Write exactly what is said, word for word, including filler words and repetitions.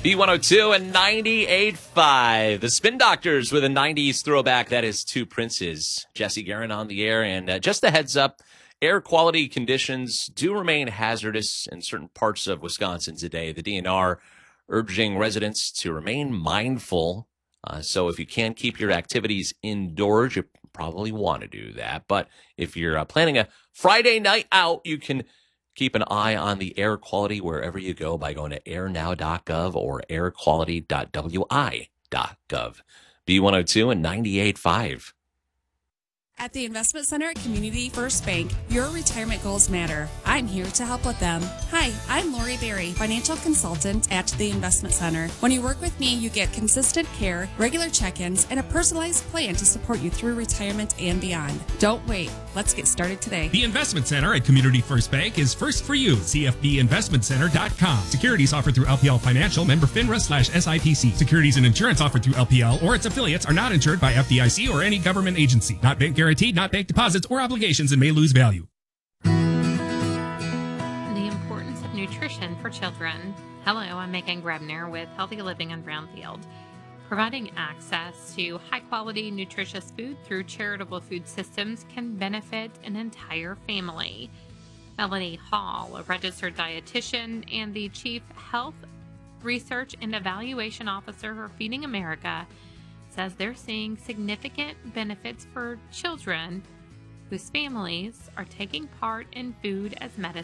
B one oh two and ninety-eight point five. The Spin Doctors with a nineties throwback. That is Two Princes. Jesse Guerin on the air. And uh, just a heads up, air quality conditions do remain hazardous in certain parts of Wisconsin today. The D N R urging residents to remain mindful. Uh, so if you can keep your activities indoors, you probably want to do that. But if you're uh, planning a Friday night out, you can keep an eye on the air quality wherever you go by going to air now dot gov or air quality dot w i dot gov. B one oh two and ninety-eight point five. At the Investment Center at Community First Bank, your retirement goals matter. I'm here to help with them. Hi, I'm Lori Berry, financial consultant at the Investment Center. When you work with me, you get consistent care, regular check-ins, and a personalized plan to support you through retirement and beyond. Don't wait. Let's get started today. The Investment Center at Community First Bank is first for you. C F B investment center dot com. Securities offered through L P L Financial, member FINRA slash S I P C. Securities and insurance offered through L P L or its affiliates are not insured by F D I C or any government agency. Not bank guaranteed, not bank deposits or obligations, and may lose value. The importance of nutrition for children. Hello, I'm Megan Grebner with Healthy Living in Brownfield. Providing access to high-quality, nutritious food through charitable food systems can benefit an entire family. Melanie Hall, a registered dietitian and the Chief Health Research and Evaluation Officer for Feeding America, says they're seeing significant benefits for children whose families are taking part in food as medicine